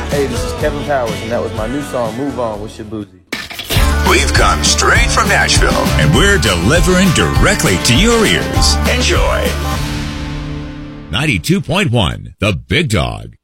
Hey, this is Kevin Powers, and that was my new song, Move On with Shabuzi. We've come straight from Nashville, and we're delivering directly to your ears. Enjoy. 92.1, The Big Dog.